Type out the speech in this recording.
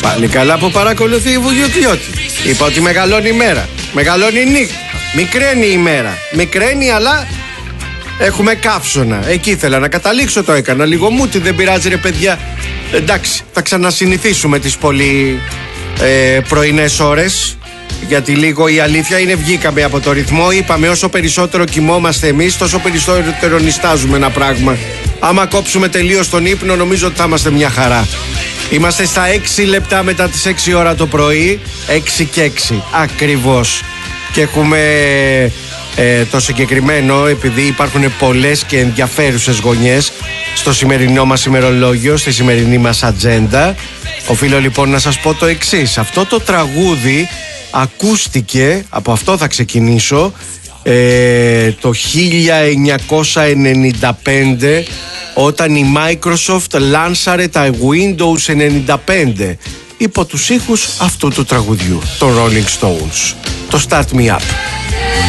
Πάλι καλά που παρακολουθεί η Βουγιουκλιώτη. Είπα ότι μεγαλώνει η μέρα, μεγαλώνει η νύχτα. Μικραίνει η μέρα, μικραίνει, αλλά έχουμε καύσωνα. Εκεί ήθελα να καταλήξω, το έκανα λίγο μούτι, δεν πειράζει ρε παιδιά. Εντάξει, θα ξανασυνηθίσουμε τις πολύ πρωινές ώρες. Γιατί λίγο η αλήθεια είναι βγήκαμε από το ρυθμό. Είπαμε όσο περισσότερο κοιμόμαστε εμείς, τόσο περισσότερο νηστάζουμε ένα πράγμα. Άμα κόψουμε τελείως τον ύπνο, νομίζω ότι θα είμαστε μια χαρά. Είμαστε στα 6 λεπτά μετά τις 6 ώρα το πρωί. 6 και 6 ακριβώς. Και έχουμε το συγκεκριμένο, επειδή υπάρχουν πολλές και ενδιαφέρουσες γωνιές στο σημερινό μας ημερολόγιο, στη σημερινή μας ατζέντα. Οφείλω λοιπόν να σας πω το εξής. Αυτό το τραγούδι ακούστηκε, από αυτό θα ξεκινήσω, το 1995, όταν η Microsoft λάνσαρε τα Windows 95 υπό τους ήχους αυτού του τραγουδιού, των Rolling Stones, το Start Me Up.